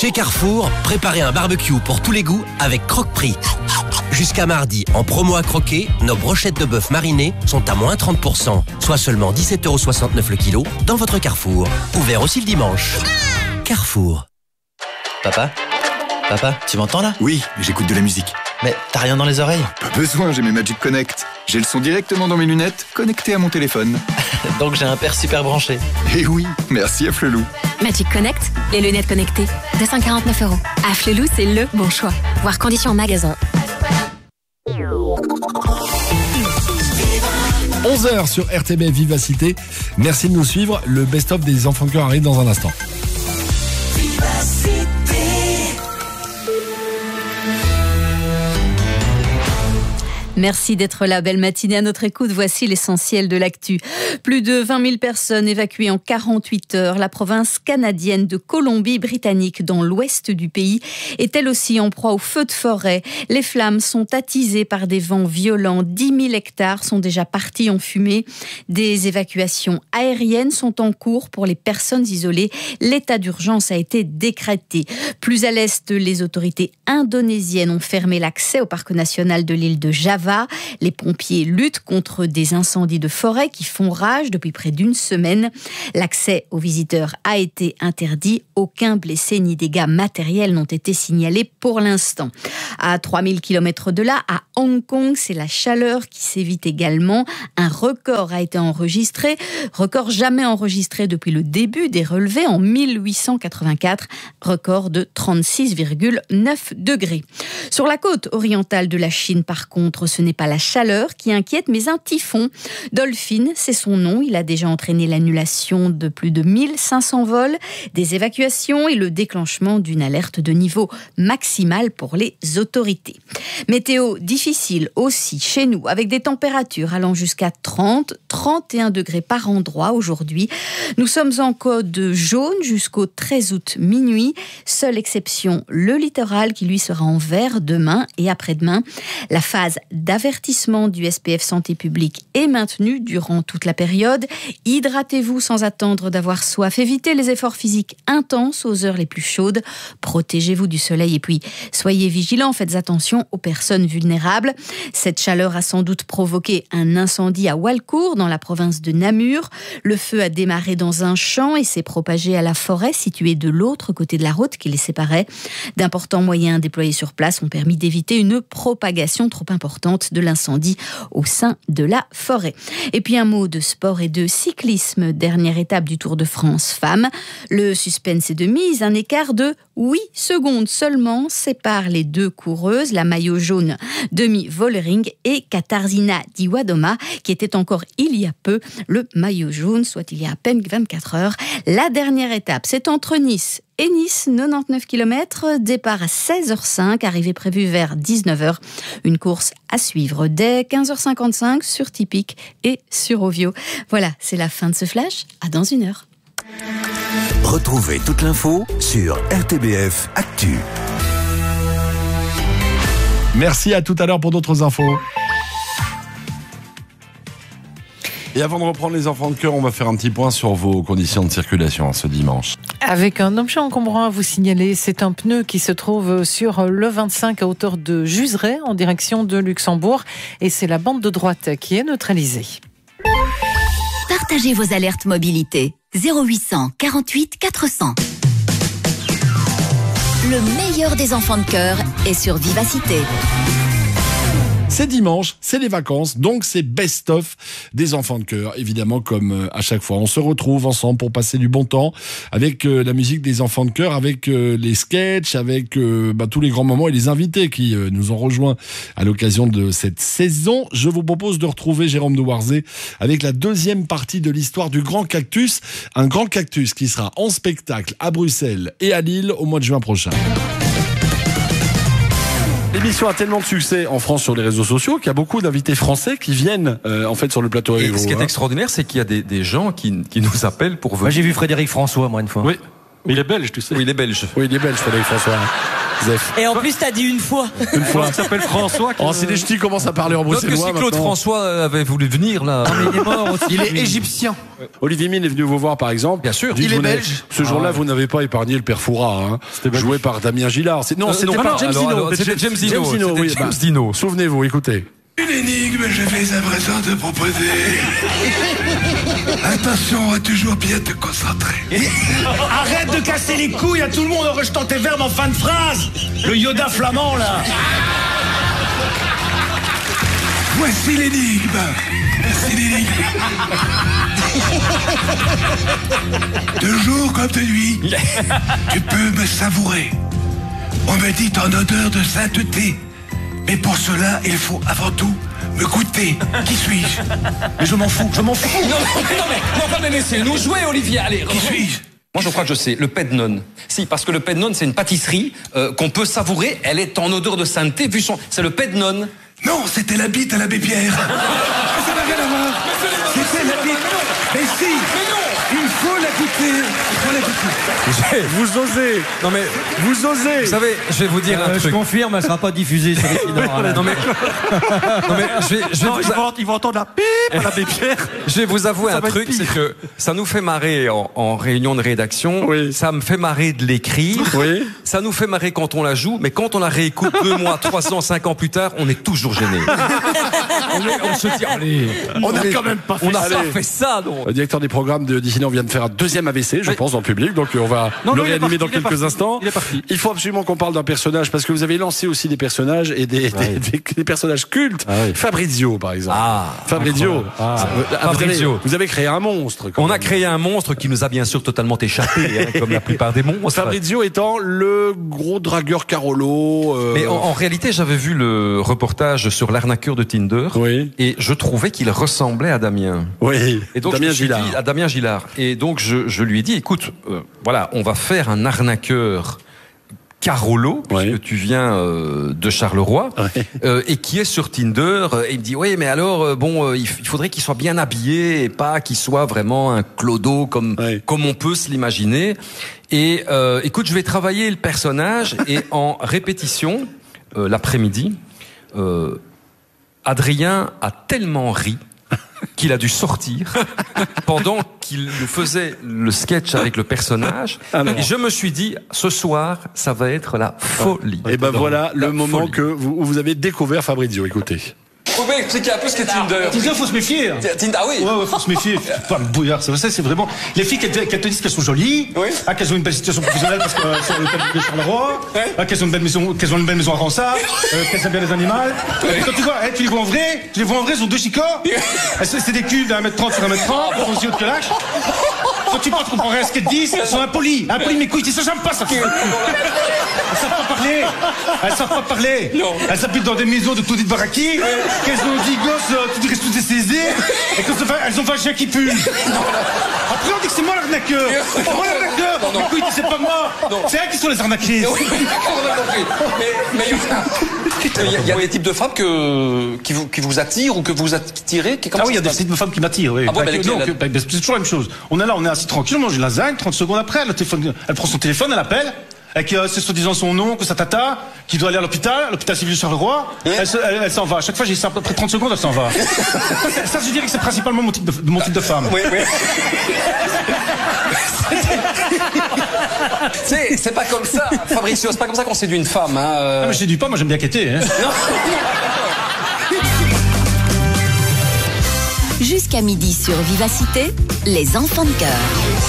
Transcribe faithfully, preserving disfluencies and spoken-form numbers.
Chez Carrefour, préparez un barbecue pour tous les goûts avec Croque-Prix. Jusqu'à mardi, en promo à croquer, nos brochettes de bœuf marinées sont à moins trente pour cent, soit seulement dix-sept euros soixante-neuf le kilo dans votre Carrefour. Ouvert aussi le dimanche. Carrefour. Papa ? Papa, tu m'entends là ? Oui, j'écoute de la musique. Mais t'as rien dans les oreilles ? Pas besoin, j'ai mes Magic Connect. J'ai le son directement dans mes lunettes, connecté à mon téléphone. Donc j'ai un père super branché. Eh oui, merci à Flelou. Magic Connect, les lunettes connectées. deux cent quarante-neuf euros. À Flelou, c'est le bon choix. Voir conditions en magasin. onze heures sur R T B Vivacité. Merci de nous suivre. Le best-of des enfants de cœur arrive dans un instant. Merci d'être là, belle matinée à notre écoute. Voici l'essentiel de l'actu. Plus de vingt mille personnes évacuées en quarante-huit heures. La province canadienne de Colombie-Britannique, dans l'ouest du pays, est elle aussi en proie au feu de forêt. Les flammes sont attisées par des vents violents. dix mille hectares sont déjà partis en fumée. Des évacuations aériennes sont en cours pour les personnes isolées. L'état d'urgence a été décrété. Plus à l'est, les autorités indonésiennes ont fermé l'accès au parc national de l'île de Java. Les pompiers luttent contre des incendies de forêt qui font rage depuis près d'une semaine. L'accès aux visiteurs a été interdit. Aucun blessé ni dégâts matériels n'ont été signalés pour l'instant. À trois mille kilomètres de là, à Hong Kong, c'est la chaleur qui sévit également. Un record a été enregistré, record jamais enregistré depuis le début des relevés en mille huit cent quatre-vingt-quatre, record de trente-six virgule neuf degrés. Sur la côte orientale de la Chine, par contre, ce n'est pas la chaleur qui inquiète, mais un typhon. Dolphin, c'est son nom. Il a déjà entraîné l'annulation de plus de mille cinq cents vols, des évacuations et le déclenchement d'une alerte de niveau maximal pour les autorités. Météo difficile aussi chez nous, avec des températures allant jusqu'à trente, trente et un degrés par endroit aujourd'hui. Nous sommes en code jaune jusqu'au treize août minuit. Seule exception, le littoral qui lui sera en vert demain et après-demain. La phase d'avertissement du S P F Santé publique est maintenue durant toute la période. Hydratez-vous sans attendre d'avoir soif. Évitez les efforts physiques intenses aux heures les plus chaudes. Protégez-vous du soleil et puis soyez vigilants. Faites attention aux personnes vulnérables. Cette chaleur a sans doute provoqué un incendie à Walcourt, dans la province de Namur. Le feu a démarré dans un champ et s'est propagé à la forêt située de l'autre côté de la route qui les séparait. D'importants moyens déployés sur place ont permis d'éviter une propagation trop importante de l'incendie au sein de la forêt. Et puis un mot de sport et de cyclisme. Dernière étape du Tour de France femmes. Le suspense est de mise. Un écart de huit secondes seulement sépare les deux coureuses, la maillot jaune Demi Vollering et Katarzyna Diwadoma, qui était encore il y a peu le maillot jaune, soit il y a à peine vingt-quatre heures. La dernière étape, c'est entre Nice et Nice, quatre-vingt-dix-neuf kilomètres, départ à seize heures cinq, arrivée prévue vers dix-neuf heures. Une course à suivre dès quinze heures cinquante-cinq sur Tipic et sur Ovio. Voilà, c'est la fin de ce flash. À dans une heure. Retrouvez toute l'info sur R T B F Actu. Merci, à tout à l'heure pour d'autres infos. Et avant de reprendre les enfants de cœur, on va faire un petit point sur vos conditions de circulation ce dimanche. Avec un objet encombrant à vous signaler, c'est un pneu qui se trouve sur le vingt-cinq à hauteur de Juzeray en direction de Luxembourg et c'est la bande de droite qui est neutralisée. Partagez vos alertes mobilité. zéro huit cent quarante-huit quatre cents. Le meilleur des enfants de cœur est sur Vivacité. C'est dimanche, c'est les vacances, donc c'est best-of des enfants de cœur, évidemment, comme à chaque fois. On se retrouve ensemble pour passer du bon temps avec euh, la musique des enfants de cœur, avec euh, les sketchs, avec euh, bah, tous les grands moments et les invités qui euh, nous ont rejoints à l'occasion de cette saison. Je vous propose de retrouver Jérôme Douarzé avec la deuxième partie de l'histoire du Grand Cactus. Un Grand Cactus qui sera en spectacle à Bruxelles et à Lille au mois de juin prochain. L'émission a tellement de succès en France sur les réseaux sociaux qu'il y a beaucoup d'invités français qui viennent euh, en fait sur le plateau. Et ce qui est hein. extraordinaire, c'est qu'il y a des, des gens qui, qui nous appellent pour venir. Moi j'ai vu Frédéric François, moi, une fois. Oui. Mais il est belge, tu sais. Oui, il est belge. Oui, il est belge, Frédéric François. Zef. Et en plus, t'as dit une fois. Une fois. Il s'appelle François. Oh, si les ch'tis commencent à parler en Note que bruxellois si Claude maintenant. François avait voulu venir là. Mais il est mort aussi. Il est égyptien. Olivier Mine est venu vous voir, par exemple. Bien sûr. Dites, Il est vous n'avez- belge. Ce jour-là, Ah ouais. vous n'avez pas épargné le père Fouras, hein. Joué par Damien Gillard. C'est- Non, Euh, c'était non, pas non, James alors, Dino. alors, c'était James Dino. James Dino, C'était oui, James bah, Dino. Souvenez-vous, écoutez. Une énigme, je vais à présent te proposer. Attention à toujours bien te concentrer. Arrête de casser les couilles à tout le monde en rejetant tes verbes en fin de phrase. Le Yoda flamand, là. Voici l'énigme. Voici l'énigme. De jour comme de nuit, tu peux me savourer. On me dit en odeur de sainteté. Mais pour cela, il faut avant tout me goûter. Qui suis-je? Mais je m'en fous, je m'en fous. Non, non, mais, non, mais laissez-nous jouer, Olivier. Allez, Qui suis-je? moi, je crois que je sais. Le Pednon. Si, parce que le Pednon, c'est une pâtisserie euh, qu'on peut savourer. Elle est en odeur de sainteté, vu son. C'est le Pednon. Non, c'était la bite à l'abbé Pierre. Ça n'a rien à voir. C'était la bite. Mais si. Il faut la goûter. Il faut la goûter. Vous osez. Non mais Vous osez. vous savez, je vais vous dire Euh, un je truc. confirme, elle sera pas diffusée sur les signaux. Non mais, non mais je vais, je vais Non, vous ils vont, ils vont entendre la pipe à l'abbé Pierre. Je vais vous avouer Ça un va être truc, pire. c'est que ça nous fait marrer en, en réunion de rédaction, Oui. ça me fait marrer de l'écrire, Oui. ça nous fait marrer quand on la joue, mais quand on la réécoute deux mois, trois ans, cinq ans plus tard, on est toujours gêné. on, est- on se dit, allez, On n'a est- quand même pas fait on n'a ça. pas Allez. fait ça, non. Le directeur des programmes de Disneyland vient de faire un deuxième A V C, je Oui. pense, dans le public. Donc, on va Non, le non, il est réanimer dans parti, il est quelques parti. instants. Il est parti. Il faut absolument qu'on parle d'un personnage, parce que vous avez lancé aussi des personnages et des, des, des- des personnages cultes. Fabrizio, par exemple. Ah, Fabrizio. Ah, Ah, vous, avez, Fabrizio. vous avez créé un monstre. quand On a même. créé un monstre qui nous a bien sûr totalement échappé, hein, comme la plupart des monstres. Fabrizio étant le gros dragueur Carolo. euh, Mais en, en réalité, j'avais vu le reportage sur l'arnaqueur de Tinder, Oui. et je trouvais qu'il ressemblait à Damien. Oui. Et donc, Damien je me suis Gillard. dit, à Damien Gillard. Et donc, je, je lui ai dit, écoute, euh, voilà, on va faire un arnaqueur Carolo, Ouais. puisque tu viens euh, de Charleroi, Ouais. euh, et qui est sur Tinder. euh, Et il me dit, oui, mais alors, euh, bon, euh, il, f- il faudrait qu'il soit bien habillé et pas qu'il soit vraiment un clodo comme Ouais. comme on peut se l'imaginer. Et euh, écoute, je vais travailler le personnage et en répétition euh, l'après-midi, euh, Adrien a tellement ri qu'il a dû sortir pendant qu'il nous faisait le sketch avec le personnage. Ah non. Et je me suis dit, ce soir, ça va être la folie. Et ben voilà le La moment folie. que vous, où vous avez découvert Fabrizio. Écoutez. Vous pouvez expliquer un peu ce qu'est Tinder? Tinder, faut se méfier. Tinder, ah oui. Ouais, ouais, faut se méfier. Pas me bouillard, c'est c'est vraiment. Les filles, qu'elles te, qu'elles te disent qu'elles sont jolies, Oui. ah, qu'elles ont une belle situation professionnelle parce qu'elles sont le de Charleroi, Ouais. ah, qu'elles ont une belle maison, qu'elles ont une belle maison à Ransard, euh, qu'elles aiment bien les animaux. Et quand tu vois, eh, tu les vois en vrai, tu les vois en vrai, ils ont deux chicots. Eh, C'est c'est des culs d'un mètre trente sur un mètre trente, ils sont aussi hautes que l'âge. Quand tu parles, tu comprends rien à ce qu'elles te disent, elles sont impolies. Impolies, mes couilles, ça, j'aime pas ça. Elles savent pas parler. Elles savent pas parler. Non. Elles habitent dans des maisons de Tony de Baraki, qu'elles ont dix gosses, euh, tu dirais toutes décédés, et qu'elles ont fait- elles ont fait un chien qui pue. Après, on dit que c'est moi l'arnaqueur. C'est moi l'arnaqueur. Non, non. Mais écoute, c'est pas moi. Non. C'est elles qui sont les arnaquées. Oui, d'accord, on a compris. Mais mais il y, a- il y a des types de femmes que, qui, vous, qui vous attirent ou que vous attirez qui, comment Ah oui, il y a ça des se passe types de femmes qui m'attirent, oui. Ah bon, Pas mais que- lesquelles, non, là que- bah, c'est toujours la même chose. On est là, on est assis tranquille, on mange une lasagne, trente secondes après, elle, téléphone, elle prend son téléphone, elle appelle, avec euh, c'est soi-disant son nom, que sa tata, qui doit aller à l'hôpital, à l'hôpital civil de Charleroi, elle, se- elle, elle s'en va. À chaque fois, j'ai ça, après trente secondes, elle s'en va. ça, ça, je dirais que c'est principalement mon type de, mon type de femme. Oui, oui. c'est, c'est pas comme ça, Fabricio, c'est pas comme ça qu'on séduit une femme. Hein. euh. Ah, mais je séduis pas, moi j'aime bien quêter. Hein. Jusqu'à midi sur Vivacité, les enfants de cœur.